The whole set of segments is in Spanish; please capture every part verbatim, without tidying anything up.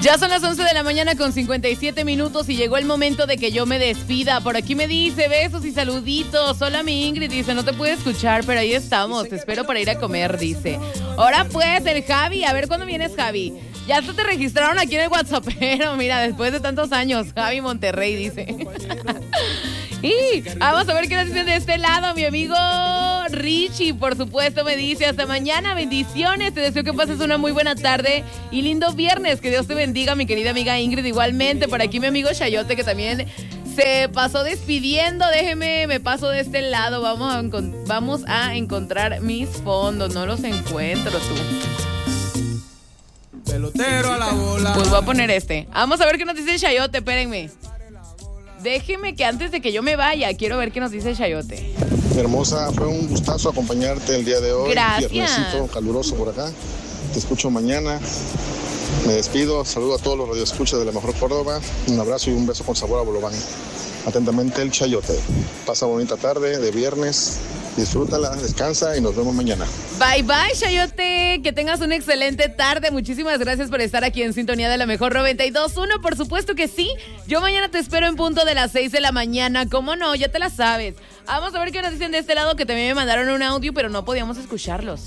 Ya son las once de la mañana con cincuenta y siete minutos y llegó el momento de que yo me despida. Por aquí me dice besos y saluditos. Hola, mi Ingrid, dice, no te puedo escuchar, pero ahí estamos. Te espero para ir a comer, dice. Ahora pues, el Javi. A ver, ¿cuándo vienes, Javi? Ya hasta te registraron aquí en el WhatsApp, pero mira, después de tantos años, Javi Monterrey, dice. Y vamos a ver qué nos dicen de este lado, mi amigo Richie, por supuesto, me dice, hasta mañana, bendiciones, te deseo que pases una muy buena tarde y lindo viernes, que Dios te bendiga, mi querida amiga Ingrid, igualmente, por aquí mi amigo Chayote, que también se pasó despidiendo, déjeme, me paso de este lado, vamos a, encont- vamos a encontrar mis fondos, no los encuentro tú. Pelotero a la bola. Pues voy a poner este, vamos a ver qué nos dice Chayote, espérenme. Déjeme que antes de que yo me vaya, quiero ver qué nos dice Chayote. Hermosa, fue un gustazo acompañarte el día de hoy. Gracias. Viernesito caluroso por acá. Te escucho mañana. Me despido. Saludo a todos los radioescuchas de La Mejor Córdoba. Un abrazo y un beso con sabor a bolobán. Atentamente, el Chayote. Pasa bonita tarde de viernes. Disfrútala, descansa y nos vemos mañana. Bye, bye, Chayote. Que tengas una excelente tarde. Muchísimas gracias por estar aquí en sintonía de La Mejor noventa y dos punto uno. Por supuesto que sí. Yo mañana te espero en punto de las seis de la mañana. ¿Cómo no? Ya te la sabes. Vamos a ver qué nos dicen de este lado, que también me mandaron un audio, pero no podíamos escucharlos.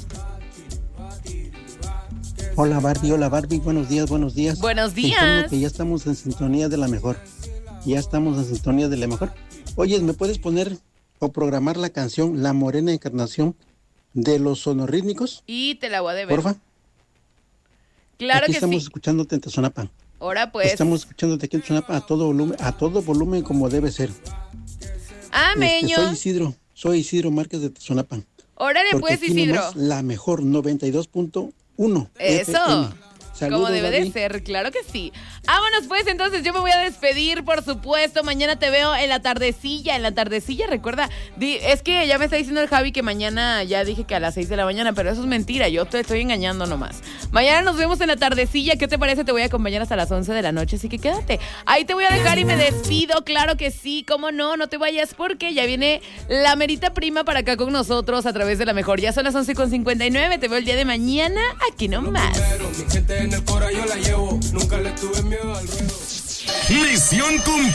Hola, Barbie. Hola, Barbie. Buenos días, buenos días. Buenos Te informo días. que ya estamos en sintonía de La Mejor. Ya estamos en sintonía de La Mejor. Oye, ¿me puedes poner o programar la canción La Morena Encarnación de los Sonorrítmicos? Y te la voy a deber. Porfa. Claro Aquí que estamos sí. escuchándote en Tezonapan. Ahora pues. Estamos escuchándote aquí en Tezonapan a todo volumen, a todo volumen como debe ser. Ah, Este, meño. soy Isidro, soy Isidro Márquez de Tezonapan. Órale Porque pues, aquí Isidro. nomás La Mejor noventa y dos punto uno. Eso. F M. Saludos, Como debe de Barbie. ser, claro que sí. Vámonos pues, entonces yo me voy a despedir, por supuesto. Mañana te veo en la tardecilla, en la tardecilla, recuerda. Di, es que ya me está diciendo el Javi que mañana, ya dije que a las seis de la mañana, pero eso es mentira, yo te estoy engañando nomás. Mañana nos vemos en la tardecilla, ¿qué te parece? Te voy a acompañar hasta las once de la noche, así que quédate. Ahí te voy a dejar y me despido, claro que sí, cómo no, no te vayas porque ya viene la merita prima para acá con nosotros a través de La Mejor. Ya son las once con cincuenta y nueve, te veo el día de mañana, aquí nomás. Mi gente en el cora yo la llevo. Nunca le tuve miedo al ruedo. Misión cumplida.